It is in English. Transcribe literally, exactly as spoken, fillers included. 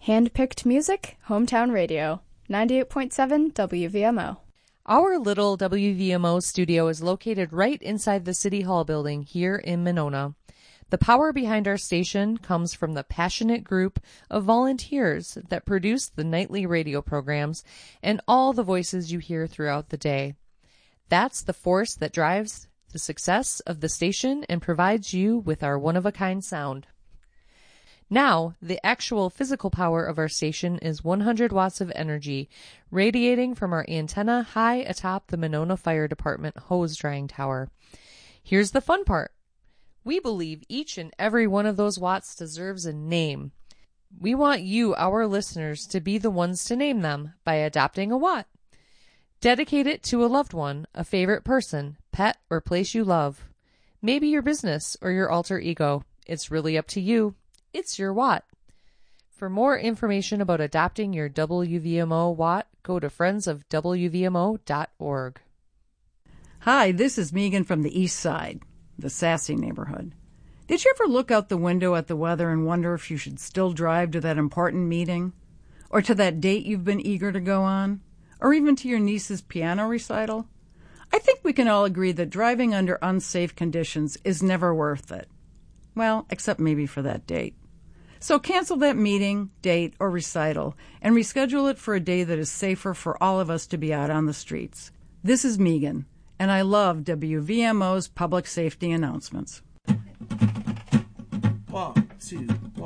Hand-picked music, hometown radio. ninety-eight point seven W V M O. Our little W V M O studio is located right inside the City Hall building here in Monona. The power behind our station comes from the passionate group of volunteers that produce the nightly radio programs and all the voices you hear throughout the day. That's the force that drives the success of the station and provides you with our one-of-a-kind sound. Now, the actual physical power of our station is one hundred watts of energy radiating from our antenna high atop the Monona Fire Department hose drying tower. Here's the fun part. We believe each and every one of those watts deserves a name. We want you, our listeners, to be the ones to name them by adopting a watt. Dedicate it to a loved one, a favorite person, pet, or place you love. Maybe your business or your alter ego. It's really up to you. It's your watt. For more information about adopting your W V M O watt, go to friends of W V M O dot org. Hi, this is Megan from the East Side, the sassy neighborhood. Did you ever look out the window at the weather and wonder if you should still drive to that important meeting? Or to that date you've been eager to go on? Or even to your niece's piano recital? I think we can all agree that driving under unsafe conditions is never worth it. Well, except maybe for that date. So cancel that meeting, date, or recital and reschedule it for a day that is safer for all of us to be out on the streets. This is Megan, and I love W V M O's public safety announcements. One, two,